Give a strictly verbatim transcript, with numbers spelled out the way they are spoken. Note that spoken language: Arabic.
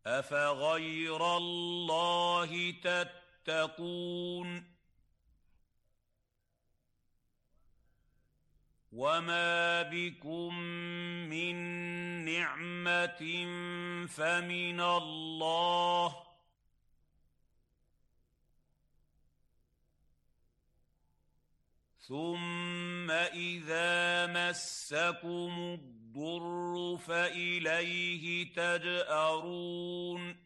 أفغير الله تتقون وما بكم من نعمة فمن الله ثم إذا مسكم الضر فإليه تجأرون